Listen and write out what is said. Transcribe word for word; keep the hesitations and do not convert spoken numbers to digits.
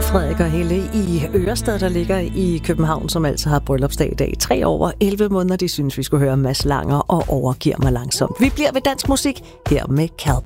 Frederik og Helle i Ørestad, der ligger i København, som altså har bryllupsdag i dag. Tre over elleve måneder, de synes, vi skulle høre Mads Langer og Overgiver mig langsomt. Vi bliver ved dansk musik her med Calvin.